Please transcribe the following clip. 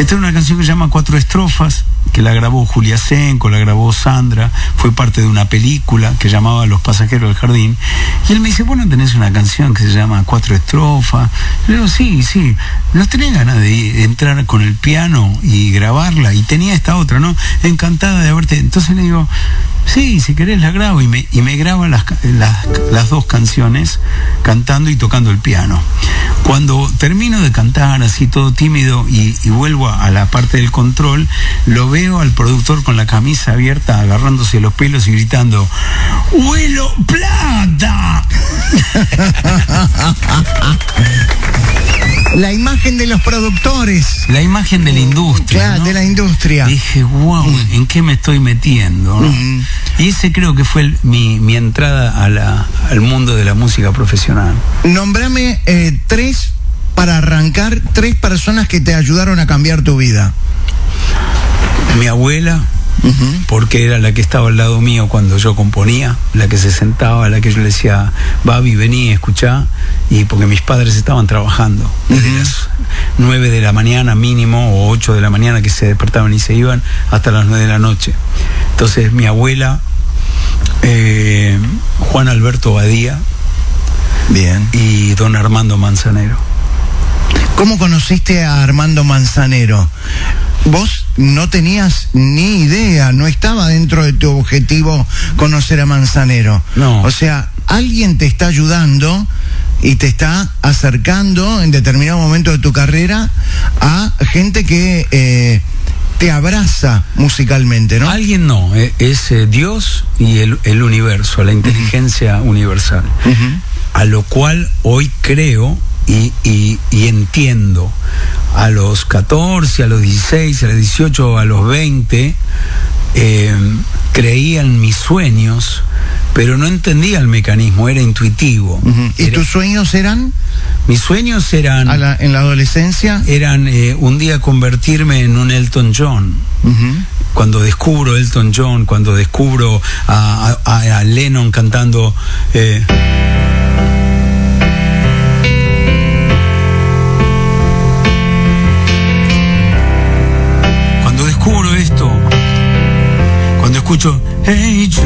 Esta es una canción que se llama Cuatro Estrofas, que la grabó Julia Senko, la grabó Sandra, fue parte de una película que llamaba Los Pasajeros del Jardín. Y él me dice, bueno, tenés una canción que se llama Cuatro Estrofas. Le digo, sí, ¿no tenés ganas de entrar con el piano y grabarla? Y tenía esta otra, ¿no? Encantada de haberte... Entonces le digo, sí, si querés la grabo, y me graba las dos canciones cantando y tocando el piano. Cuando termino de cantar así todo tímido y vuelvo a la parte del control, lo veo al productor con la camisa abierta agarrándose los pelos y gritando, ¡Huelo plata! La imagen de los productores. La imagen de la industria. Claro, ¿no? de la industria. Dije, wow, ¿en qué me estoy metiendo? ¿No? Y ese creo que fue mi entrada al mundo de la música profesional. Nómbrame tres, para arrancar, tres personas que te ayudaron a cambiar tu vida. Mi abuela, porque era la que estaba al lado mío cuando yo componía, la que se sentaba, la que yo le decía, Babi, vení, escuchá, y porque mis padres estaban trabajando desde las 9 de la mañana mínimo, o 8 de la mañana, que se despertaban y se iban, hasta las 9 de la noche. Entonces mi abuela, Juan Alberto Badía, bien, y don Armando Manzanero. ¿Cómo conociste a Armando Manzanero? Vos no tenías ni idea, no estaba dentro de tu objetivo conocer a Manzanero. No. O sea, alguien te está ayudando y te está acercando en determinado momento de tu carrera a gente que te abraza musicalmente, ¿no? Alguien no, es Dios y el universo, la inteligencia universal. A lo cual hoy creo y entiendo. A los 14, a los 16, a los 18, a los 20, creía en mis sueños, pero no entendía el mecanismo, era intuitivo. ¿Y tus sueños eran? Mis sueños eran... ¿En la adolescencia? Eran un día convertirme en un Elton John. Cuando descubro Elton John, cuando descubro a Lennon cantando... Cuando descubro esto, cuando escucho Hey Jude,